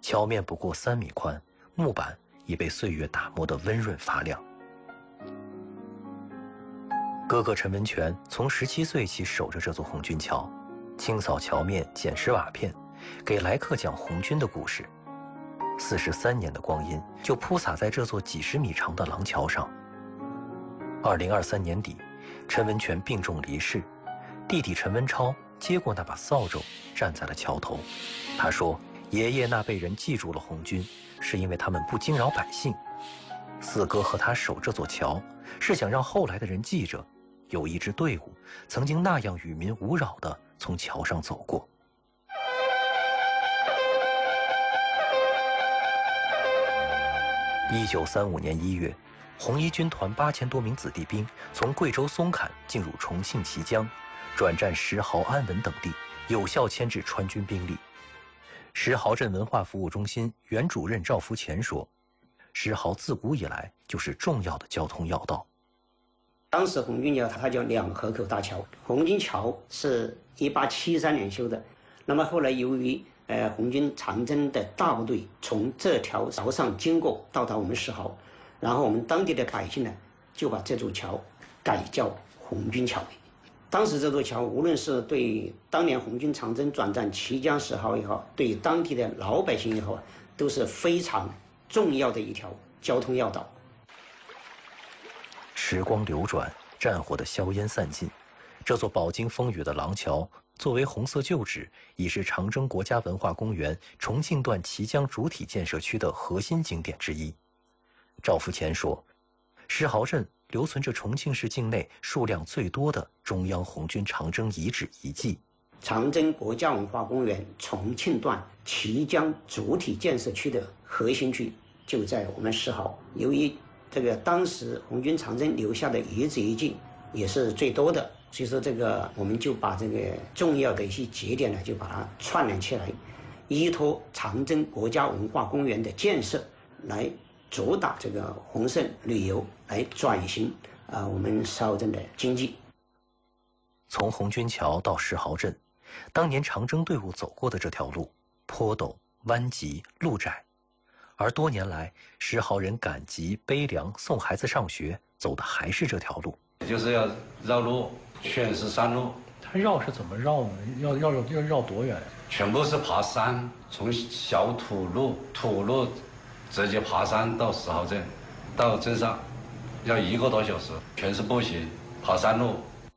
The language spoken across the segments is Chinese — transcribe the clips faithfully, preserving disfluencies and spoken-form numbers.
桥面不过三米宽，木板已被岁月打磨得温润发亮。哥哥陈文全从十七岁起守着这座红军桥，清扫桥面、捡拾瓦片，给来客讲红军的故事。四十三年的光阴就铺洒在这座几十米长的廊桥上。二零二三年底，陈文全病重离世，弟弟陈文超接过那把扫帚，站在了桥头。他说，爷爷那辈人记住了红军，是因为他们不惊扰百姓。四哥和他守这座桥，是想让后来的人记着，有一支队伍曾经那样与民无扰地从桥上走过。一九三五年一月，红一军团八千多名子弟兵从贵州松坎进入重庆綦江，转战石壕、安稳等地，有效牵制川军兵力。石壕镇文化服务中心原主任赵福乾说，石壕自古以来就是重要的交通要道。 当时红军桥它叫两河口大桥，红军桥是一八七三年修的。那么后来由于呃红军长征的大部队从这条桥上经过，到达我们石壕，然后我们当地的百姓呢就把这座桥改叫红军桥。当时这座桥无论是对当年红军长征转战綦江石壕也好，对当地的老百姓也好，都是非常重要的一条交通要道。 时光流转，战火的硝烟散尽，这座饱经风雨的廊桥作为红色旧址，已是长征国家文化公园重庆段綦江主体建设区的核心景点之一。赵福乾说，石壕镇留存着重庆市境内数量最多的中央红军长征遗址遗迹。 长征国家文化公园重庆段綦江主体建设区的核心区就在我们石壕。由于这个当时红军长征留下的遗址遗迹也是最多的，所以说这个我们就把这个重要的一些节点呢，就把它串联起来，依托长征国家文化公园的建设来主打这个红色旅游，来转型啊、呃、我们石壕镇的经济。 从红军桥到石壕镇，当年长征队伍走过的这条路坡陡、弯急、路窄，而多年来石壕人赶集、背粮、送孩子上学，走的还是这条路。 就是要绕路，全是山路。 它绕是怎么绕呢？要要要绕多远？ 全部是爬山，从小土路土路直接爬山到石壕镇，到镇上要一个多小时，全是步行爬山路。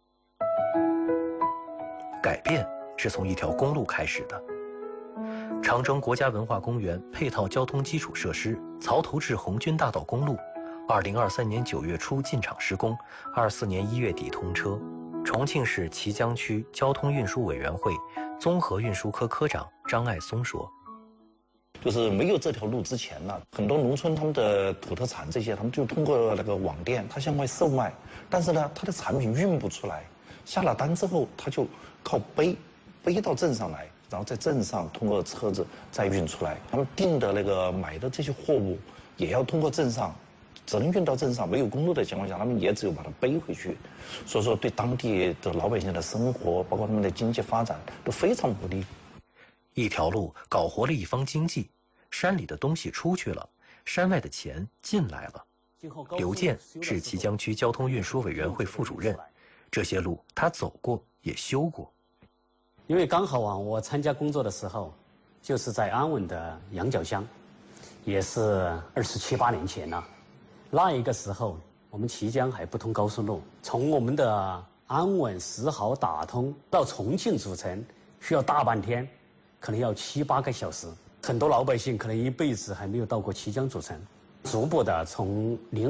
改变是从一条公路开始的。长征国家文化公园配套交通基础设施曹头至红军大道公路，二零二三年九月初进场施工，二四年一月底通车。重庆市綦江区交通运输委员会综合运输科科长张爱松说， 就是没有这条路之前呢，很多农村他们的土特产这些，他们就通过那个网店，他向外售卖，但是呢，他的产品运不出来，下了单之后，他就靠背背到镇上来，然后在镇上通过车子再运出来。他们订的那个买的这些货物，也要通过镇上，只能运到镇上，没有公路的情况下，他们也只有把它背回去。所以说，对当地的老百姓的生活，包括他们的经济发展，都非常不利。 一条路搞活了一方经济，山里的东西出去了，山外的钱进来了。刘健是綦江区交通运输委员会副主任，这些路他走过也修过。 因为刚好啊，我参加工作的时候，就是在安稳的羊角乡，也是二十七八年前了。那一个时候，我们綦江还不通高速路，从我们的安稳石壕打通到重庆主城，需要大半天，可能要七八个小时。很多老百姓可能一辈子还没有到过綦江主城。逐步的从零